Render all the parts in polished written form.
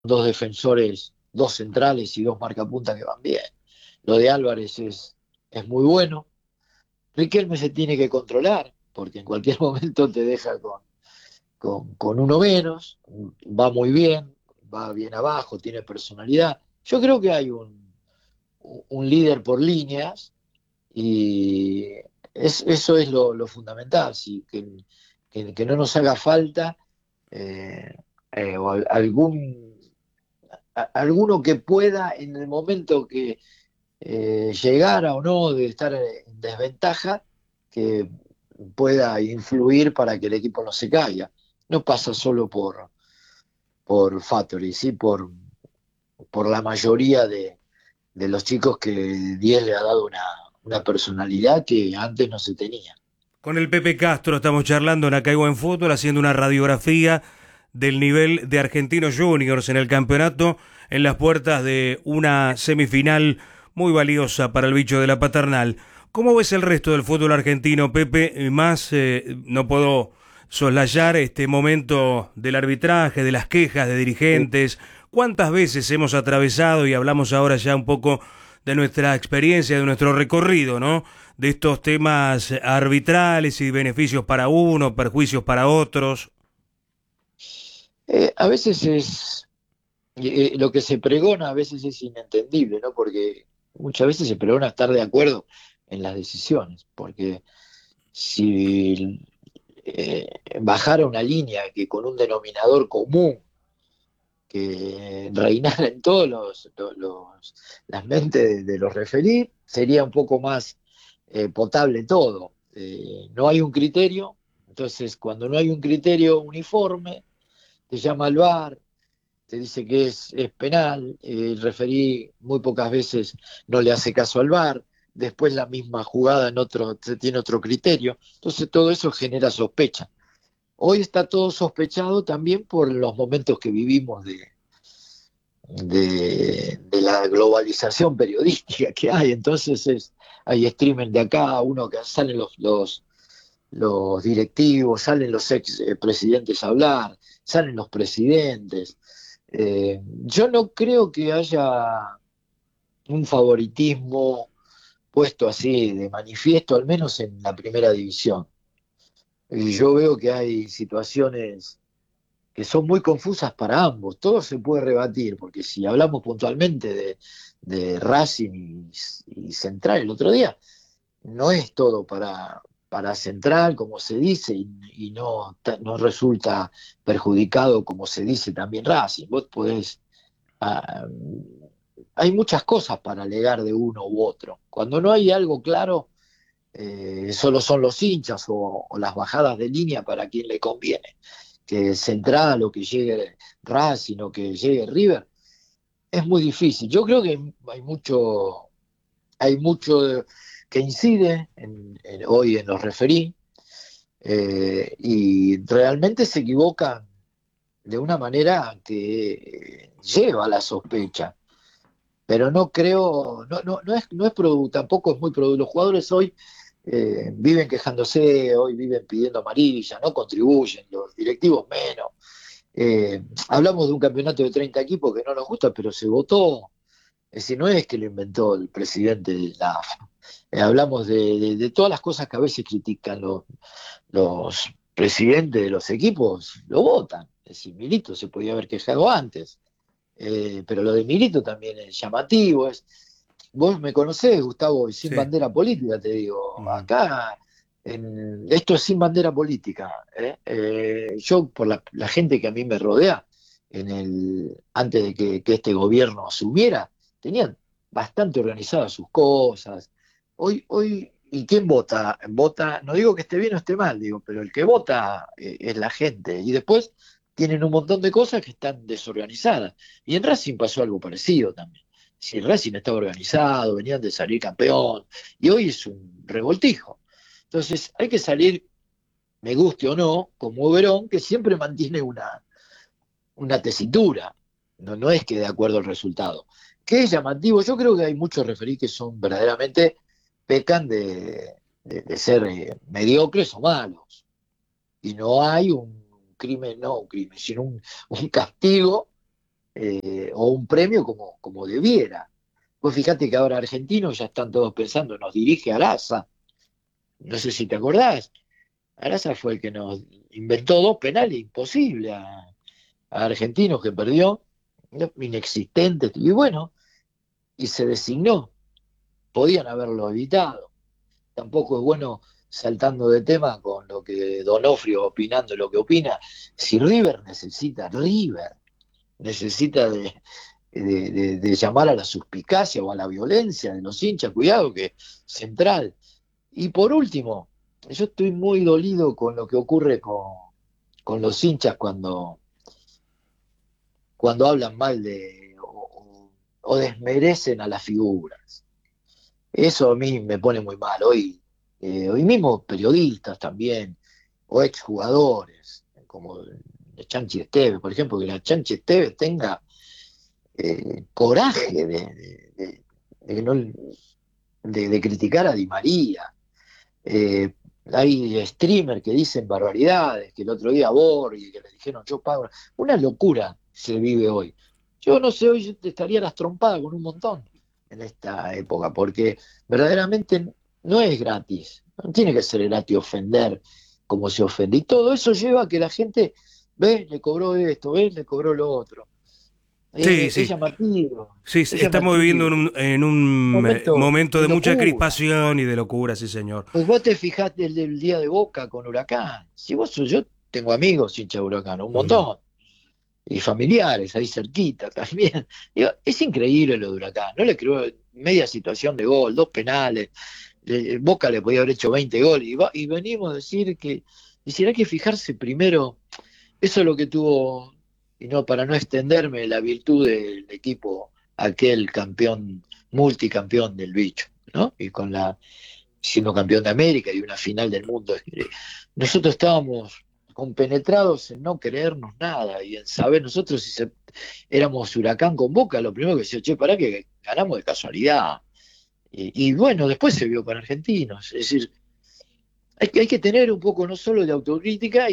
dos defensores, dos centrales y dos marcapuntas que van bien. Lo de Álvarez es muy bueno. Riquelme se tiene que controlar, porque en cualquier momento te deja con uno menos, va muy bien, va bien abajo, tiene personalidad. Yo creo que hay un líder por líneas y eso es lo fundamental, sí, que no nos haga falta eh, o alguno que pueda en el momento que llegara o no de estar en desventaja, que pueda influir para que el equipo no se caiga. No pasa solo por Fattori, sí, por la mayoría de los chicos que 10 le ha dado una personalidad que antes no se tenía. Con el Pepe Castro estamos charlando en Acá en Fútbol, haciendo una radiografía del nivel de Argentinos Juniors en el campeonato, en las puertas de una semifinal muy valiosa para el bicho de la paternal. ¿Cómo ves el resto del fútbol argentino, Pepe? No puedo soslayar este momento del arbitraje, de las quejas de dirigentes. ¿Cuántas veces hemos atravesado, y hablamos ahora ya un poco de nuestra experiencia, de nuestro recorrido, ¿no? De estos temas arbitrales y beneficios para uno, perjuicios para otros. A veces lo que se pregona a veces es inentendible, ¿no? Porque muchas veces se pregona estar de acuerdo en las decisiones, porque si bajara una línea que con un denominador común que reinara en todos las mentes de los referidos, sería un poco más potable todo. No hay un criterio, entonces cuando no hay un criterio uniforme, te llama al VAR, te dice que es penal, el referí muy pocas veces no le hace caso al VAR, después la misma jugada en otro, tiene otro criterio, entonces todo eso genera sospecha. Hoy está todo sospechado también por los momentos que vivimos de la globalización periodística que hay. Entonces hay streaming de acá, uno que salen los directivos, salen los ex presidentes a hablar, salen los presidentes. Yo no creo que haya un favoritismo puesto así de manifiesto, al menos en la primera división. Yo veo que hay situaciones que son muy confusas para ambos. Todo se puede rebatir, porque si hablamos puntualmente de Racing y Central el otro día, no es todo para Central, como se dice, y no resulta perjudicado, como se dice también Racing. Vos podés. ah, Hay muchas cosas para alegar de uno u otro. Cuando no hay algo claro, solo son los hinchas o las bajadas de línea para quien le conviene. Que Central o que llegue Racing o que llegue River, es muy difícil. Yo creo que hay mucho que incide hoy en los referí y realmente se equivocan de una manera que lleva a la sospecha. Pero no creo, tampoco es muy producto. Los jugadores hoy viven quejándose, hoy viven pidiendo amarilla, no contribuyen, los directivos menos. Hablamos de un campeonato de 30 equipos que no nos gusta, pero se votó. Es decir, no es que lo inventó el presidente de la AFA. Hablamos de todas las cosas que a veces critican los presidentes de los equipos, lo votan. Es decir, Milito se podía haber quejado antes. Pero lo de Milito también es llamativo. Vos me conocés, Gustavo, y sin Sí. bandera política, te digo, Ujú. acá esto es sin bandera política. Yo, por la gente que a mí me rodea, antes de que este gobierno asumiera, tenían bastante organizadas sus cosas. Hoy, ¿y quién vota? Vota, no digo que esté bien o esté mal, digo, pero el que vota es la gente. Y después tienen un montón de cosas que están desorganizadas. Y en Racing pasó algo parecido también. Si Racing estaba organizado, venían de salir campeón, y hoy es un revoltijo. Entonces hay que salir, me guste o no, como Verón, que siempre mantiene una tesitura. No es que de acuerdo al resultado. ¿Qué es llamativo? Yo creo que hay muchos referís que son verdaderamente, pecan de ser mediocres o malos. Y no hay un crimen, no un crimen, sino un castigo o un premio como debiera. Vos fíjate que ahora argentinos ya están todos pensando, nos dirige Araza, no sé si te acordás, Araza fue el que nos inventó 2 penales imposibles a Argentinos que perdió, inexistentes, y bueno, y se designó, podían haberlo evitado. Tampoco es bueno saltando de tema con lo que Donofrio opinando lo que opina, si River necesita de llamar a la suspicacia o a la violencia de los hinchas, cuidado que Central. Y por último, yo estoy muy dolido con lo que ocurre con los hinchas cuando hablan mal o desmerecen a las figuras. Eso a mí me pone muy mal. Hoy mismo periodistas también, o exjugadores, como Chanchi Esteves, por ejemplo, que la Chanchi Esteves tenga coraje de no- de criticar a Di María. Eh, Hay streamers que dicen barbaridades, que el otro día Borghi, que le dijeron yo pago. Una locura se vive hoy. Yo no sé, hoy yo te estaría las trompadas con un montón en esta época, porque verdaderamente no es gratis. No tiene que ser gratis ofender como se ofende. Y todo eso lleva a que la gente, ve, le cobró esto, ve, le cobró lo otro. Sí, Es sí. llamativo, Sí, es estamos viviendo llamativo. en un Momento momento de de mucha locura. crispación y de locura, sí, señor. Pues vos te fijás del día de Boca con Huracán. Si vos yo tengo amigos hincha de Huracán, un Mm. montón, y familiares ahí cerquita también. Digo, es increíble lo de Huracán. No le creo media situación de gol, 2 penales. Boca le podía haber hecho 20 goles. Y venimos a decir que decir, hay que fijarse primero. Eso es lo que tuvo, y no para no extenderme, la virtud del equipo, aquel campeón, multicampeón del bicho, ¿no? Y con siendo campeón de América y una final del mundo. Nosotros estábamos compenetrados en no creernos nada y en saber nosotros éramos Huracán con Boca, lo primero que decía, che, pará que ganamos de casualidad. Y bueno, después se vio con Argentinos. Es decir, hay que tener un poco no solo de autocrítica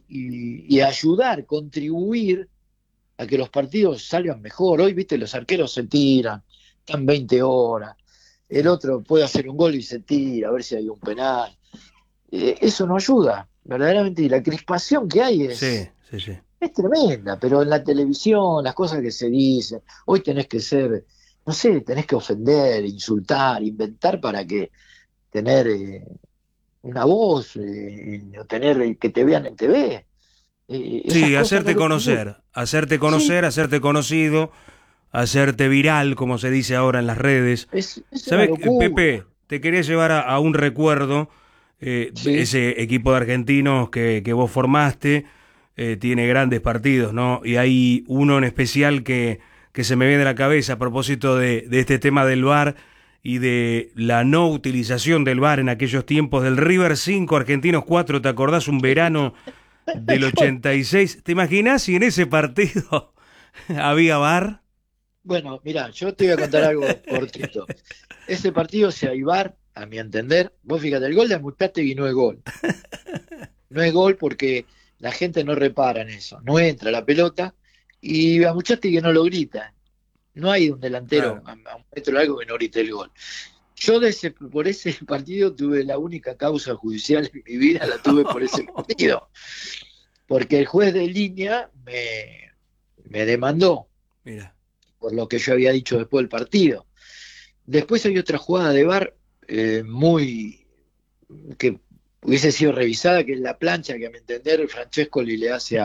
y ayudar, contribuir a que los partidos salgan mejor. Hoy, viste, los arqueros se tiran, están 20 horas, el Sí, otro puede hacer un gol y se tira, a ver si hay un penal. Eso no ayuda, verdaderamente, y la crispación que hay sí, sí, sí. es tremenda, pero en la televisión, las cosas que se dicen, hoy tenés que ser, no sé, tenés que ofender, insultar, inventar para que tener una voz, o tener que te vean en TV. Esas Sí, cosas no lo tenés. hacerte Sí, conocer, hacerte conocido, hacerte viral, como se dice ahora en las redes. es una ¿Sabes, locura. Pepe? Te quería llevar a un recuerdo, Sí, ese equipo de argentinos que vos formaste, tiene grandes partidos, ¿no? Y hay uno en especial que se me viene a la cabeza a propósito de este tema del VAR y de la no utilización del VAR en aquellos tiempos del River 5, Argentinos 4. ¿Te acordás? Un verano del 86. ¿Te imaginás si en ese partido había VAR? bueno, mira, yo te voy a contar algo cortito. Ese partido se Aibar, a mi entender, vos fíjate, el gol de Mustategui no es gol. No es gol porque la gente no repara en eso. No entra la pelota y a Mustategui no lo grita. No hay un delantero Claro. a un metro largo que no grite el gol. Yo por ese partido tuve la única causa judicial en mi vida, la tuve por ese partido. Porque el juez de línea me demandó Mira. por lo que yo había dicho después del partido. Después hay otra jugada de VAR muy que hubiese sido revisada, que es la plancha que a mi entender Francesco le hace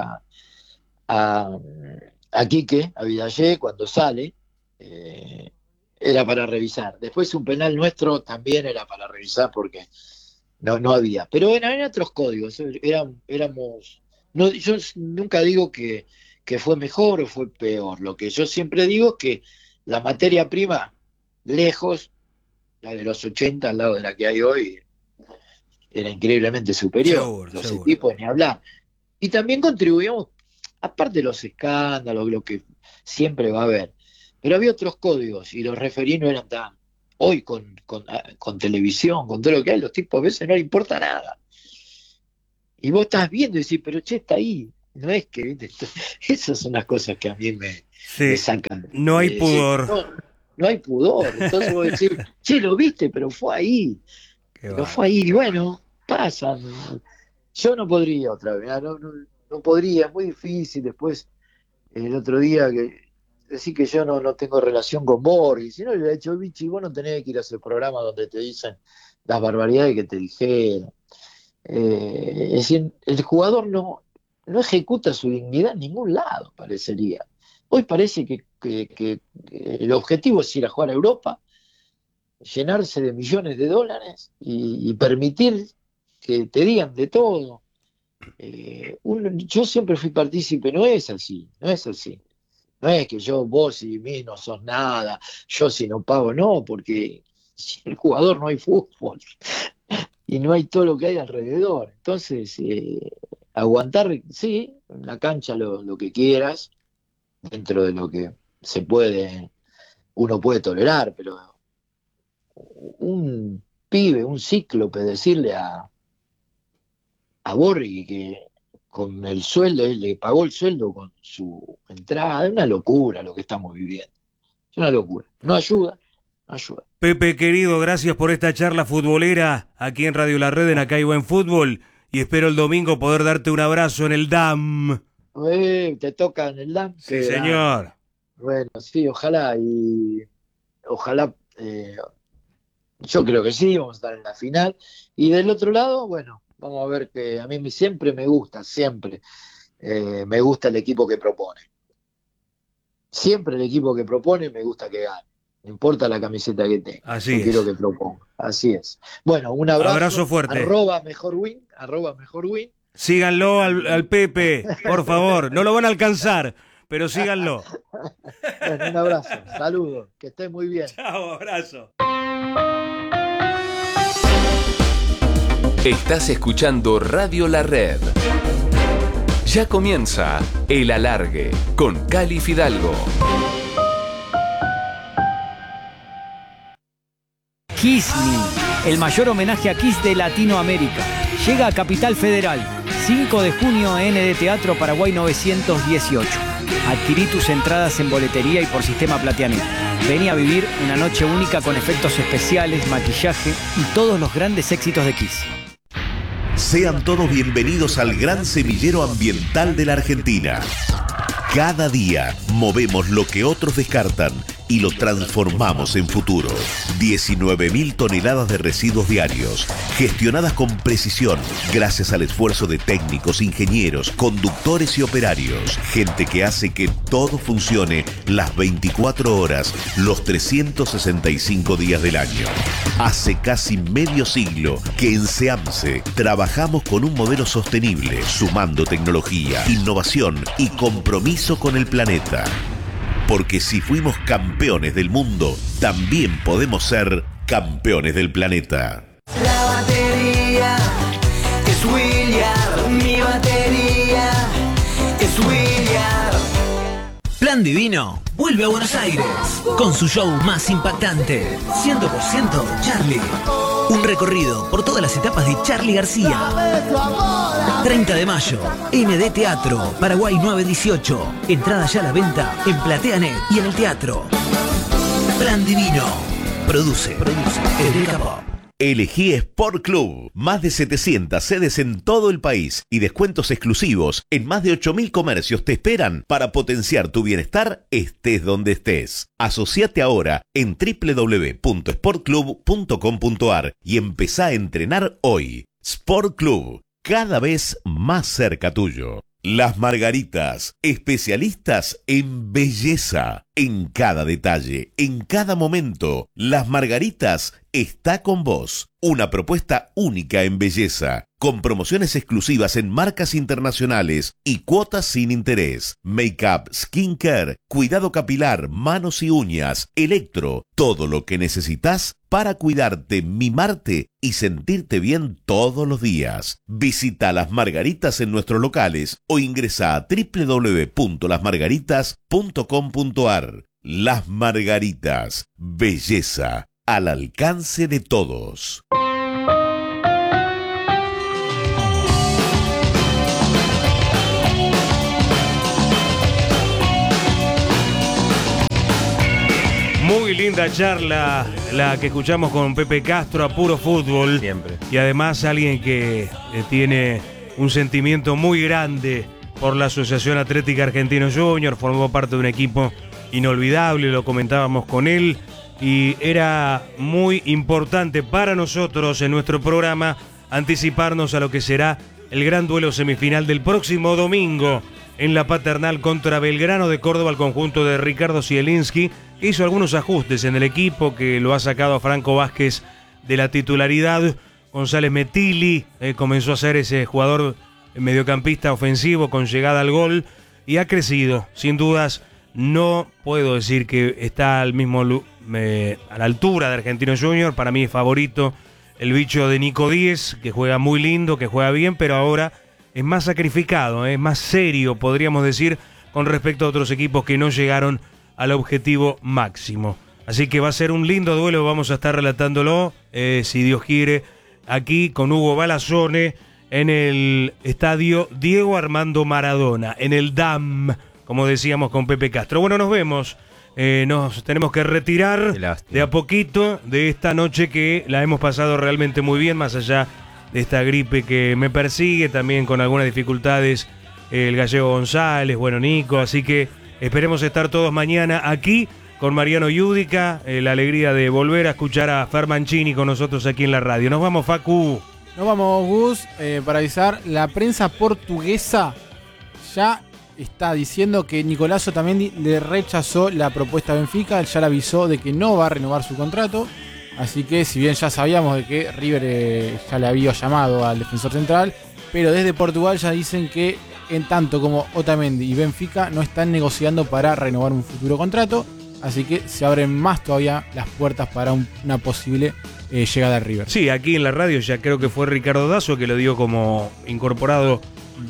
a, a Quique, a Vidallé, cuando sale, eh, era para revisar. Después un penal nuestro también era para revisar porque no había. Pero eran otros códigos, éramos... No, yo nunca digo que fue mejor o fue peor. Lo que yo siempre digo es que la materia prima, lejos, la de los 80 al lado de la que hay hoy, era increíblemente superior. Seguro, Los seguro. equipos, ni hablar. Y también contribuíamos, aparte de los escándalos, lo que siempre va a haber, pero había otros códigos y los referí no eran tan... Hoy con televisión, con todo lo que hay, los tipos a veces no le importa nada. Y vos estás viendo y decís, pero che, está ahí. No es que, ¿viste? Esas son las cosas que a mí me Sí, sacan. no hay Sí, pudor. no hay pudor. Entonces vos decís, che, lo viste, pero fue ahí. Qué Pero va. fue ahí. Y bueno, pasan. Yo no podría otra vez, no podría, es muy difícil. Después, el otro día, que decir que yo no tengo relación con Borghi, si no le hubiera dicho, Vichy, vos no tenés que ir a ese programa donde te dicen las barbaridades que te dijeron. Es decir, el jugador no ejecuta su dignidad en ningún lado, parecería. Hoy parece que el objetivo es ir a jugar a Europa, llenarse de millones de dólares y permitir que te digan de todo. Yo siempre fui partícipe, no es así, no es así. No es que vos y mí no sos nada, yo si no pago, no, porque sin el jugador no hay fútbol y no hay todo lo que hay alrededor. Entonces, aguantar, sí, en la cancha lo que quieras, dentro de lo que se puede, uno puede tolerar, pero un pibe, un cíclope, decirle a Borghi que con el sueldo, él le pagó el sueldo con su entrada, es una locura lo que estamos viviendo, es una locura, no ayuda, no ayuda. Pepe querido, gracias por esta charla futbolera aquí en Radio La Red en Acá hay Buen Fútbol y espero el domingo poder darte un abrazo en el DAM. Te toca en el LAN, Sí, qué grande. señor. Bueno, sí, ojalá, yo creo que sí, vamos a estar en la final. Y del otro lado, bueno, vamos a ver que a mí siempre me gusta, siempre me gusta el equipo que propone. Siempre el equipo que propone me gusta que gane. No importa la camiseta que tenga, Así yo quiero es. que proponga. Así es. Bueno, un Abrazo abrazo, fuerte. arroba mejor win. Síganlo al Y Pepe, por favor. No lo van a alcanzar, pero síganlo. bueno, un abrazo, saludos, que estés muy bien. Chao, abrazo. Estás escuchando Radio La Red. Ya comienza El Alargue con Cali Fidalgo. Kiss Me, el mayor homenaje a Kiss de Latinoamérica. Llega a Capital Federal, 5 de junio en ND Teatro Paraguay 918. Adquirí tus entradas en boletería y por sistema Plateanet. Vení a vivir una noche única con efectos especiales, maquillaje y todos los grandes éxitos de Kiss. Sean todos bienvenidos al gran semillero ambiental de la Argentina. Cada día movemos lo que otros descartan y lo transformamos en futuro. 19.000 toneladas de residuos diarios, gestionadas con precisión, gracias al esfuerzo de técnicos, ingenieros, conductores y operarios. Gente que hace que todo funcione las 24 horas, los 365 días del año. Hace casi medio siglo que en SEAMSE trabajamos con un modelo sostenible, sumando tecnología, innovación y compromiso con el planeta. Porque si fuimos campeones del mundo, también podemos ser campeones del planeta. La batería es William, mi batería es William. Plan Divino vuelve a Buenos Aires con su show más impactante, 100% Charlie. Un recorrido por todas las etapas de Charlie García. 30 de mayo, ND Teatro, Paraguay 918. Entrada ya a la venta en Plateanet y en el teatro. Plan Divino. Produce Eureka Pop. Elegí Sport Club. Más de 700 sedes en todo el país y descuentos exclusivos en más de 8.000 comercios te esperan para potenciar tu bienestar estés donde estés. Asociate ahora en www.sportclub.com.ar y empezá a entrenar hoy. Sport Club, cada vez más cerca tuyo. Las Margaritas, especialistas en belleza, en cada detalle, en cada momento. Las Margaritas está con vos. Una propuesta única en belleza, con promociones exclusivas en marcas internacionales y cuotas sin interés. Make-up, skincare, cuidado capilar, manos y uñas, electro, todo lo que necesitas para cuidarte, mimarte y sentirte bien todos los días. Visita Las Margaritas en nuestros locales o ingresa a www.lasmargaritas.com.ar. Las Margaritas, belleza al alcance de todos. Muy linda charla la que escuchamos con Pepe Castro a puro fútbol. Siempre. Y además alguien que tiene un sentimiento muy grande por la Asociación Atlética Argentino Junior, formó parte de un equipo inolvidable, lo comentábamos con él, y era muy importante para nosotros en nuestro programa anticiparnos a lo que será el gran duelo semifinal del próximo domingo en la Paternal contra Belgrano de Córdoba. El conjunto de Ricardo Zielinski hizo algunos ajustes en el equipo, que lo ha sacado a Franco Vázquez de la titularidad. González Metilli comenzó a ser ese jugador mediocampista ofensivo con llegada al gol y ha crecido. Sin dudas, no puedo decir que está al mismo a la altura de Argentino Junior. Para mí es favorito el bicho de Nico Díez, que juega muy lindo, que juega bien, pero ahora es más sacrificado, es más serio, podríamos decir, con respecto a otros equipos que no llegaron al objetivo máximo. Así que va a ser un lindo duelo, vamos a estar relatándolo, si Dios quiere, aquí con Hugo Balazzone en el estadio Diego Armando Maradona, en el DAM, como decíamos con Pepe Castro. Bueno, nos vemos. Nos tenemos que retirar de a poquito de esta noche que la hemos pasado realmente muy bien, más allá de esta gripe que me persigue, también con algunas dificultades el gallego González, bueno, Nico, así que esperemos estar todos mañana aquí con Mariano Yudica, la alegría de volver a escuchar a Fer Mancini con nosotros aquí en la radio. Nos vamos, Facu. Nos vamos, Gus, para avisar, la prensa portuguesa ya está diciendo que Nicolás Otamendi le rechazó la propuesta a Benfica, él ya le avisó de que no va a renovar su contrato. Así que, si bien ya sabíamos de que River ya le había llamado al defensor central, pero desde Portugal ya dicen que en tanto como Otamendi y Benfica no están negociando para renovar un futuro contrato, así que se abren más todavía las puertas para una posible llegada a River. Sí, aquí en la radio ya creo que fue Ricardo Dazo que lo dio como incorporado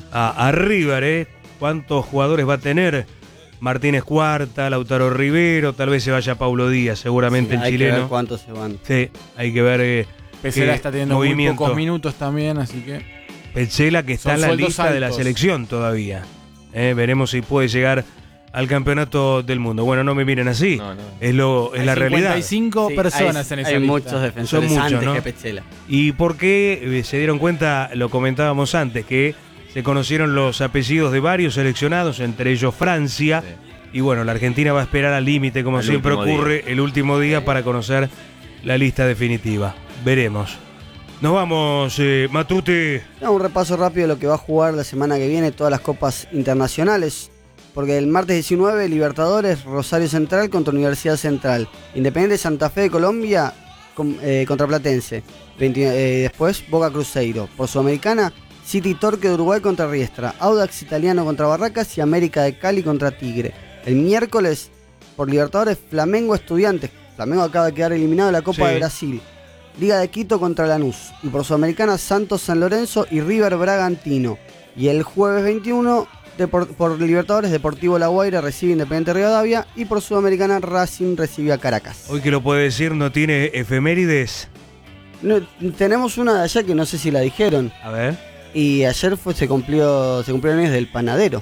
a River. ¿Cuántos jugadores va a tener? Martínez Cuarta, Lautaro Rivero, tal vez se vaya Paulo Díaz, seguramente el chileno. Hay que ver cuántos se van. Sí, hay que ver. Petzela está teniendo muy pocos minutos también, así que. Petzela que está en la lista altos de la selección todavía. Veremos si puede llegar al campeonato del mundo. Bueno, no me miren así. No. Es la realidad. Hay 55 personas en esa lista. Hay muchos defensores. Son muchos, antes, ¿no?, que Petzela. ¿Y por qué se dieron cuenta? Lo comentábamos antes, que se conocieron los apellidos de varios seleccionados, entre ellos Francia. Sí. Y bueno, la Argentina va a esperar al límite, como siempre ocurre, el último día para conocer la lista definitiva. Veremos. Nos vamos, Matute. Un repaso rápido de lo que va a jugar la semana que viene, todas las copas internacionales. Porque el martes 19, Libertadores, Rosario Central contra Universidad Central. Independiente Santa Fe de Colombia contra Platense. Después, Boca Cruzeiro. Por Sudamericana, City Torque de Uruguay contra Riestra, Audax Italiano contra Barracas y América de Cali contra Tigre. El miércoles, por Libertadores, Flamengo Estudiantes. Flamengo acaba de quedar eliminado de la Copa de Brasil. Liga de Quito contra Lanús. Y por Sudamericana, Santos San Lorenzo y River Bragantino. Y el jueves 21, por Libertadores, Deportivo La Guaira recibe Independiente Rivadavia. Y por Sudamericana, Racing recibe a Caracas. Hoy que lo puede decir, ¿no tiene efemérides? No, tenemos una de allá que no sé si la dijeron. A ver. Y ayer se cumplió el año del panadero.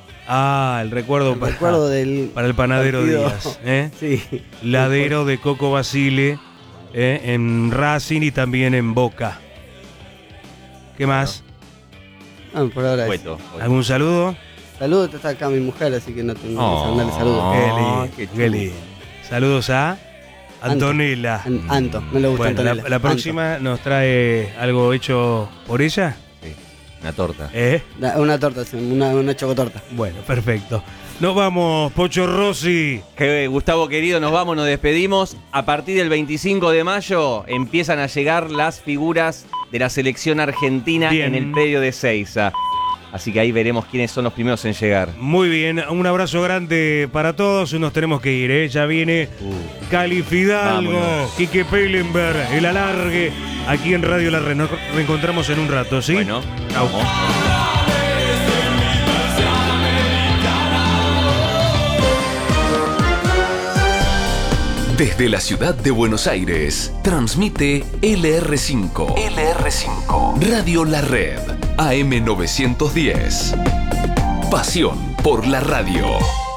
Ah, el recuerdo para el panadero partido. Díaz. Sí. Ladero de Coco Basile en Racing y también en Boca. ¿Qué más? Por ahora ¿Algún saludo? Saludos, está acá mi mujer, así que no tengo que mandarle saludos. Qué lindo. Saludos a Antonella. Anto, no le gusta Antonella. La próxima nos trae algo hecho por ella. Una torta. Una torta, sí, una chocotorta. Bueno, perfecto. Nos vamos, Pocho Rossi. Gustavo querido, nos vamos, nos despedimos. A partir del 25 de mayo empiezan a llegar las figuras de la selección argentina en el predio de Ezeiza. Así que ahí veremos quiénes son los primeros en llegar. Muy bien, un abrazo grande para todos. Nos tenemos que ir, Ya viene Cali Fidalgo, Quique Pellenberg, el alargue, aquí en Radio La Red. Nos reencontramos en un rato, ¿sí? Bueno, vamos. Desde la ciudad de Buenos Aires, transmite LR5. Radio La Red, AM 910. Pasión por la radio.